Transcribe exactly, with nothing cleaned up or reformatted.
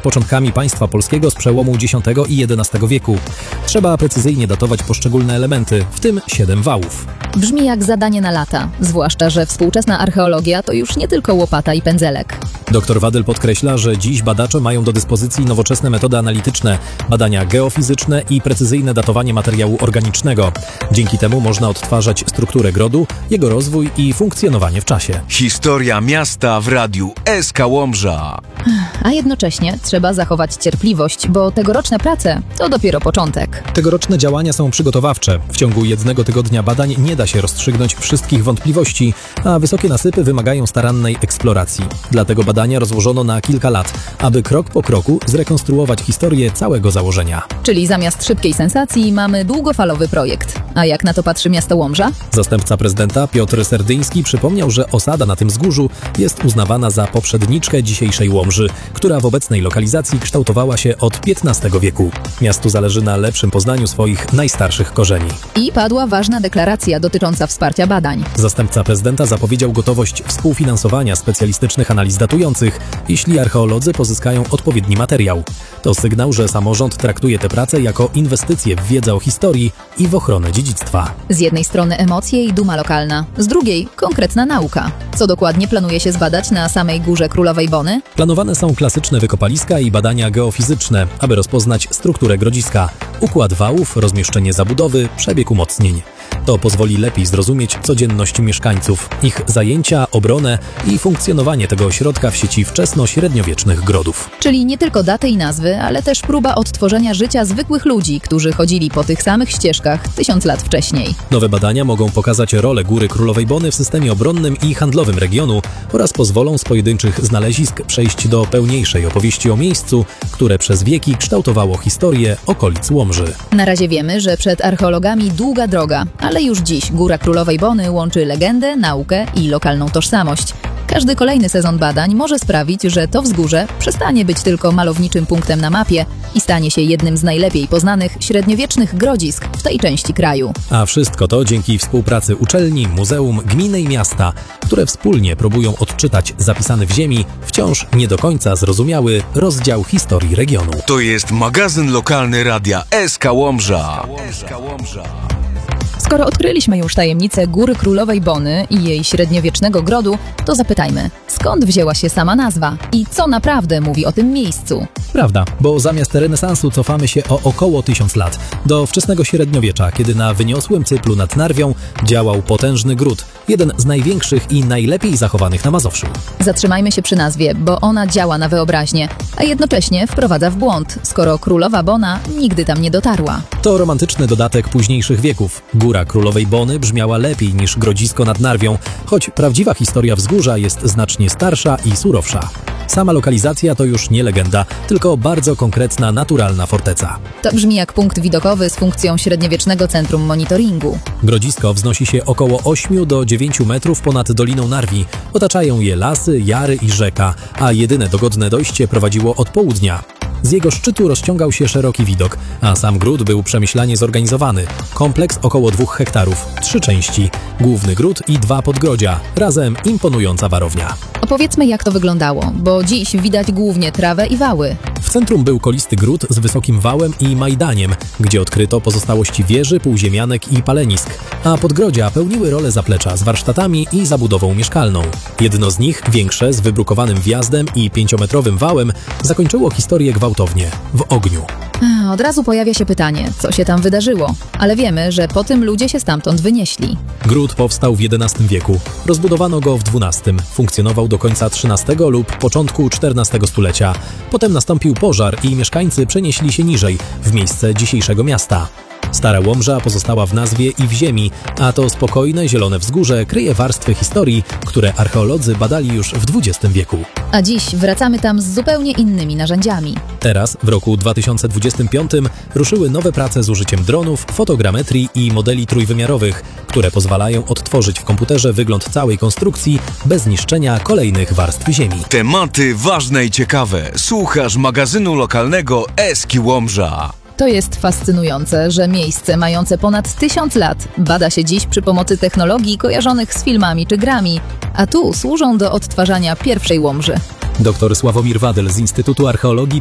początkami państwa polskiego z przełomu dziesiątego i jedenastego wieku. Trzeba precyzyjnie datować poszczególne elementy, w tym siedem wałów. Brzmi jak zadanie na lata, zwłaszcza że współczesna archeologia to już nie tylko łopata i pędzelek. Doktor Wadyl podkreśla, że dziś badacze mają do dyspozycji nowoczesne metody analityczne, badania geofizyczne i precyzyjne datowanie materiału organicznego. Dzięki temu można odtwarzać strukturę grodu, jego rozwój i funkcjonowanie w czasie. Historia miasta w radiu S K Łomża. A jednocześnie trzeba zachować cierpliwość, bo tegoroczne prace to dopiero początek. Tegoroczne działania są przygotowawcze. W ciągu jednego tygodnia badań nie da się rozstrzygnąć wszystkich wątpliwości, a wysokie nasypy wymagają starannej eksploracji. Dlatego badania rozłożono na kilka lat, aby krok po kroku zrekonstruować historię całego założenia. Czyli zamiast szybkiej sensacji mamy długofalowy projekt. A jak na to patrzy miasto Łomża? Zastępca prezydenta Piotr Serdyński przypomniał, że osada na tym wzgórzu jest uznawana za poprzedniczkę dzisiejszej Łomży, która w obecnej lokalizacji kształtowała się od piętnastego wieku. Miastu zależy na lepszym poznaniu swoich najstarszych korzeni. I padła ważna deklaracja dotycząca wsparcia badań. Zastępca prezydenta zapowiedział gotowość współfinansowania specjalistycznych analiz datujących, jeśli archeolodzy pozyskają odpowiedni materiał. To sygnał, że samorząd traktuje tę pracę jako inwestycję w wiedzę o historii i w ochronę dziedzictwa. Z jednej strony emocje i duma lokalna, z drugiej konkretna nauka. Co dokładnie planuje się zbadać na samej Górze Królowej Bony? Planowane są klasyczne wykopaliska i badania geofizyczne, aby rozpoznać strukturę grodziska, układ wałów, rozmieszczenie zabudowy, przebieg umocnień. To pozwoli lepiej zrozumieć codzienność mieszkańców, ich zajęcia, obronę i funkcjonowanie tego ośrodka w sieci wczesno-średniowiecznych grodów. Czyli nie tylko daty i nazwy, ale też próba odtworzenia życia zwykłych ludzi, którzy chodzili po tych samych ścieżkach tysiąc lat wcześniej. Nowe badania mogą pokazać rolę Góry Królowej Bony w systemie obronnym i handlowym regionu oraz pozwolą z pojedynczych znalezisk przejść do pełniejszej opowieści o miejscu, które przez wieki kształtowało historię okolic Łomży. Na razie wiemy, że przed archeologami długa droga, ale już dziś Góra Królowej Bony łączy legendę, naukę i lokalną tożsamość. Każdy kolejny sezon badań może sprawić, że to wzgórze przestanie być tylko malowniczym punktem na mapie i stanie się jednym z najlepiej poznanych średniowiecznych grodzisk w tej części kraju. A wszystko to dzięki współpracy uczelni, muzeum, gminy i miasta, które wspólnie próbują odczytać zapisany w ziemi, wciąż nie do końca zrozumiały rozdział historii regionu. To jest magazyn lokalny radia S K Łomża. Skoro odkryliśmy już tajemnicę Góry Królowej Bony i jej średniowiecznego grodu, to zapytajmy, skąd wzięła się sama nazwa i co naprawdę mówi o tym miejscu? Prawda, bo zamiast renesansu cofamy się o około tysiąc lat, do wczesnego średniowiecza, kiedy na wyniosłym cyplu nad Narwią działał potężny gród, jeden z największych i najlepiej zachowanych na Mazowszu. Zatrzymajmy się przy nazwie, bo ona działa na wyobraźnię, a jednocześnie wprowadza w błąd, skoro Królowa Bona nigdy tam nie dotarła. To romantyczny dodatek późniejszych wieków. Góra Królowej Bony brzmiała lepiej niż grodzisko nad Narwią, choć prawdziwa historia wzgórza jest znacznie starsza i surowsza. Sama lokalizacja to już nie legenda, tylko bardzo konkretna, naturalna forteca. To brzmi jak punkt widokowy z funkcją średniowiecznego centrum monitoringu. Grodzisko wznosi się około ośmiu do dziewięciu metrów ponad Doliną Narwi. Otaczają je lasy, jary i rzeka, a jedyne dogodne dojście prowadziło od południa. Z jego szczytu rozciągał się szeroki widok, a sam gród był przemyślanie zorganizowany. Kompleks około dwóch hektarów, trzy części, główny gród i dwa podgrodzia, razem imponująca warownia. Opowiedzmy, jak to wyglądało, bo dziś widać głównie trawę i wały. W centrum był kolisty gród z wysokim wałem i majdaniem, gdzie odkryto pozostałości wieży, półziemianek i palenisk, a podgrodzia pełniły rolę zaplecza z warsztatami i zabudową mieszkalną. Jedno z nich, większe, z wybrukowanym wjazdem i pięciometrowym wałem, zakończyło historię gwałtownie, w ogniu. Od razu pojawia się pytanie, co się tam wydarzyło, ale wiemy, że po tym ludzie się stamtąd wynieśli. Gród powstał w jedenastym wieku, rozbudowano go w dwunastym, funkcjonował do końca trzynastego lub początku czternastego stulecia. Potem nastąpił pożar i mieszkańcy przenieśli się niżej, w miejsce dzisiejszego miasta. Stara Łomża pozostała w nazwie i w ziemi, a to spokojne, zielone wzgórze kryje warstwy historii, które archeolodzy badali już w dwudziestym wieku. A dziś wracamy tam z zupełnie innymi narzędziami. Teraz, w roku dwa tysiące dwudziestym piątym, ruszyły nowe prace z użyciem dronów, fotogrametrii i modeli trójwymiarowych, które pozwalają odtworzyć w komputerze wygląd całej konstrukcji bez niszczenia kolejnych warstw ziemi. Tematy ważne i ciekawe. Słuchasz magazynu lokalnego S K Łomża. To jest fascynujące, że miejsce mające ponad tysiąc lat bada się dziś przy pomocy technologii kojarzonych z filmami czy grami, a tu służą do odtwarzania pierwszej Łomży. Doktor Sławomir Wadyl z Instytutu Archeologii